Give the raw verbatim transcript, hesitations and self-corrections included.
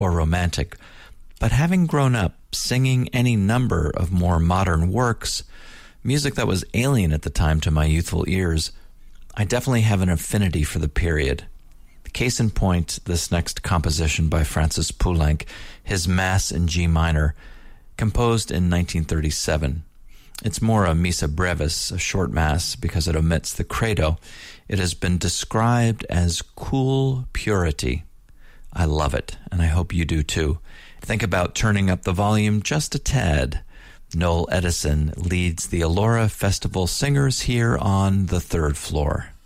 or romantic, but having grown up singing any number of more modern works, music that was alien at the time to my youthful ears, I definitely have an affinity for the period. Case in point, this next composition by Francis Poulenc, his Mass in G minor, composed in nineteen thirty-seven. It's more a missa brevis, a short mass, because it omits the credo. It has been described as cool purity. I love it, and I hope you do too. Think about turning up the volume just a tad. Noel Edison leads the Elora Festival Singers here on the third floor.